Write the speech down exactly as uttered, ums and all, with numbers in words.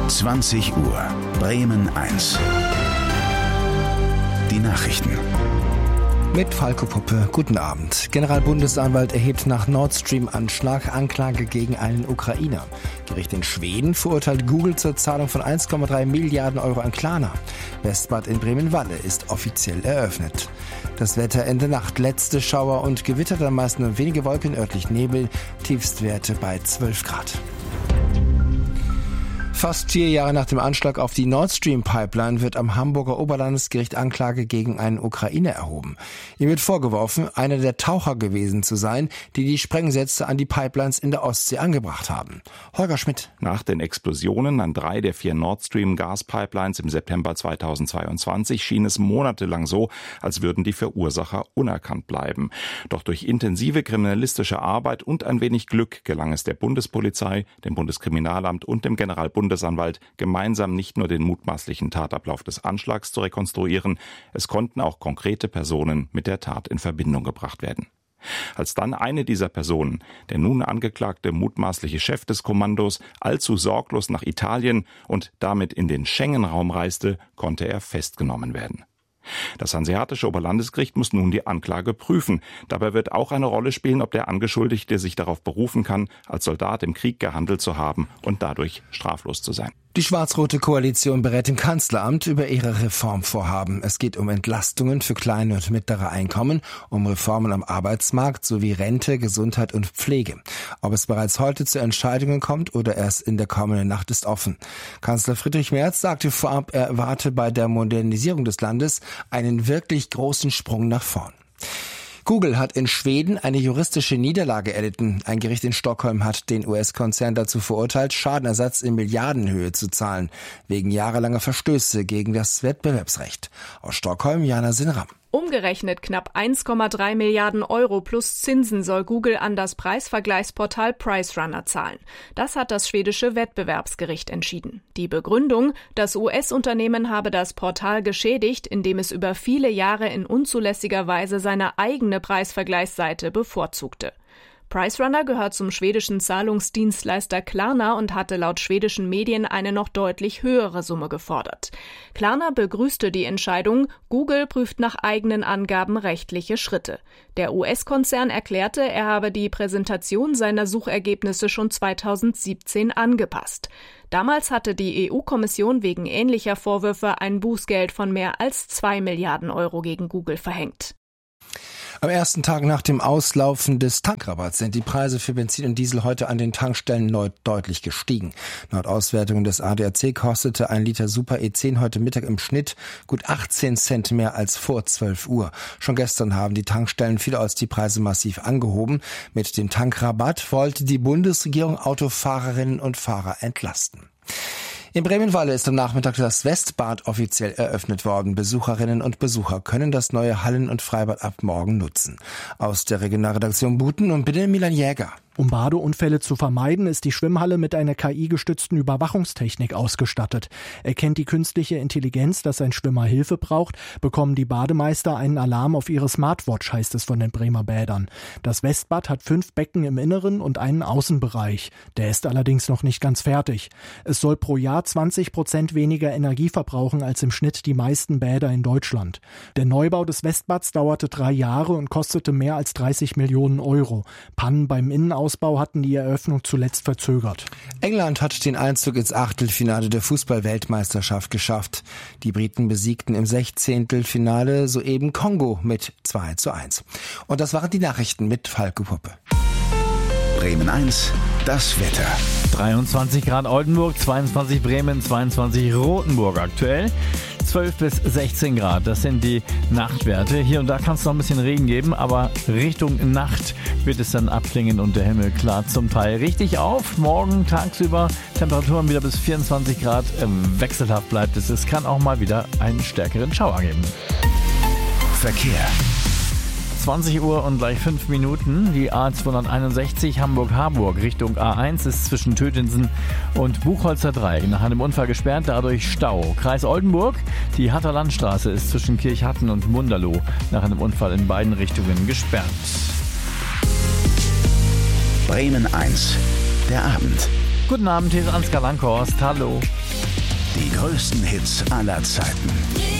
zwanzig Uhr, Bremen eins. Die Nachrichten. Mit Falco Puppe, guten Abend. Generalbundesanwalt erhebt nach Nord Stream-Anschlag Anklage gegen einen Ukrainer. Gericht in Schweden verurteilt Google zur Zahlung von eins Komma drei Milliarden Euro an Klarna. Westbad in Bremen-Walle ist offiziell eröffnet. Das Wetter Ende Nacht, letzte Schauer und Gewitter, dann meist nur wenige Wolken, örtlich Nebel, Tiefstwerte bei zwölf Grad. Fast vier Jahre nach dem Anschlag auf die Nord Stream Pipeline wird am Hamburger Oberlandesgericht Anklage gegen einen Ukrainer erhoben. Ihm wird vorgeworfen, einer der Taucher gewesen zu sein, die die Sprengsätze an die Pipelines in der Ostsee angebracht haben. Holger Schmidt. Nach den Explosionen an drei der vier Nord Stream Gaspipelines im September zweitausendzweiundzwanzig schien es monatelang so, als würden die Verursacher unerkannt bleiben. Doch durch intensive kriminalistische Arbeit und ein wenig Glück gelang es der Bundespolizei, dem Bundeskriminalamt und dem Generalbundesanwalt Bundesanwalt gemeinsam nicht nur den mutmaßlichen Tatablauf des Anschlags zu rekonstruieren, es konnten auch konkrete Personen mit der Tat in Verbindung gebracht werden. Als dann eine dieser Personen, der nun angeklagte mutmaßliche Chef des Kommandos, allzu sorglos nach Italien und damit in den Schengen-Raum reiste, konnte er festgenommen werden. Das Hanseatische Oberlandesgericht muss nun die Anklage prüfen. Dabei wird auch eine Rolle spielen, ob der Angeschuldigte sich darauf berufen kann, als Soldat im Krieg gehandelt zu haben und dadurch straflos zu sein. Die schwarz-rote Koalition berät im Kanzleramt über ihre Reformvorhaben. Es geht um Entlastungen für kleine und mittlere Einkommen, um Reformen am Arbeitsmarkt sowie Rente, Gesundheit und Pflege. Ob es bereits heute zu Entscheidungen kommt oder erst in der kommenden Nacht, ist offen. Kanzler Friedrich Merz sagte vorab, er erwarte bei der Modernisierung des Landes einen wirklich großen Sprung nach vorn. Google hat in Schweden eine juristische Niederlage erlitten. Ein Gericht in Stockholm hat den U S-Konzern dazu verurteilt, Schadenersatz in Milliardenhöhe zu zahlen, wegen jahrelanger Verstöße gegen das Wettbewerbsrecht. Aus Stockholm, Jana Sinram. Umgerechnet knapp eins Komma drei Milliarden Euro plus Zinsen soll Google an das Preisvergleichsportal PriceRunner zahlen. Das hat das schwedische Wettbewerbsgericht entschieden. Die Begründung: Das U S-Unternehmen habe das Portal geschädigt, indem es über viele Jahre in unzulässiger Weise seine eigene Preisvergleichsseite bevorzugte. PriceRunner gehört zum schwedischen Zahlungsdienstleister Klarna und hatte laut schwedischen Medien eine noch deutlich höhere Summe gefordert. Klarna begrüßte die Entscheidung, Google prüft nach eigenen Angaben rechtliche Schritte. Der U S-Konzern erklärte, er habe die Präsentation seiner Suchergebnisse schon zweitausendsiebzehn angepasst. Damals hatte die E U-Kommission wegen ähnlicher Vorwürfe ein Bußgeld von mehr als zwei Milliarden Euro gegen Google verhängt. Am ersten Tag nach dem Auslaufen des Tankrabatts sind die Preise für Benzin und Diesel heute an den Tankstellen neu deutlich gestiegen. Laut Auswertungen des A D A C kostete ein Liter Super E zehn heute Mittag im Schnitt gut achtzehn Cent mehr als vor zwölf Uhr. Schon gestern haben die Tankstellen vielerorts die Preise massiv angehoben. Mit dem Tankrabatt wollte die Bundesregierung Autofahrerinnen und Fahrer entlasten. In Bremen-Walle ist am Nachmittag das Westbad offiziell eröffnet worden. Besucherinnen und Besucher können das neue Hallen- und Freibad ab morgen nutzen. Aus der Regionalredaktion Buten und bitte Milan Jäger. Um Badeunfälle zu vermeiden, ist die Schwimmhalle mit einer K I-gestützten Überwachungstechnik ausgestattet. Erkennt die künstliche Intelligenz, dass ein Schwimmer Hilfe braucht, bekommen die Bademeister einen Alarm auf ihre Smartwatch, heißt es von den Bremer Bädern. Das Westbad hat fünf Becken im Inneren und einen Außenbereich. Der ist allerdings noch nicht ganz fertig. Es soll pro Jahr zwanzig Prozent weniger Energie verbrauchen als im Schnitt die meisten Bäder in Deutschland. Der Neubau des Westbads dauerte drei Jahre und kostete mehr als dreißig Millionen Euro. Pannen beim Innenausbau Ausbau hatten die Eröffnung zuletzt verzögert. England hat den Einzug ins Achtelfinale der Fußball-Weltmeisterschaft geschafft. Die Briten besiegten im Sechzehntelfinale soeben Kongo mit zwei zu eins. Und das waren die Nachrichten mit Falco Puppe. Bremen eins, das Wetter. dreiundzwanzig Grad Oldenburg, zweiundzwanzig Bremen, zweiundzwanzig Rothenburg aktuell. zwölf bis sechzehn Grad, das sind die Nachtwerte. Hier und da kann es noch ein bisschen Regen geben, aber Richtung Nacht wird es dann abklingen und der Himmel klart zum Teil richtig auf. Morgen tagsüber Temperaturen wieder bis vierundzwanzig Grad, ähm, wechselhaft bleibt es. Es kann auch mal wieder einen stärkeren Schauer geben. Verkehr. zwanzig Uhr und gleich fünf Minuten. Die A zweihunderteinundsechzig Hamburg-Harburg Richtung A eins ist zwischen Tötensen und Buchholzer Dreieck nach einem Unfall gesperrt, dadurch Stau. Kreis Oldenburg, die Hatter Landstraße ist zwischen Kirchhatten und Munderloh nach einem Unfall in beiden Richtungen gesperrt. Bremen eins, der Abend. Guten Abend, hier ist Ansgar Lankhorst. Hallo. Die größten Hits aller Zeiten.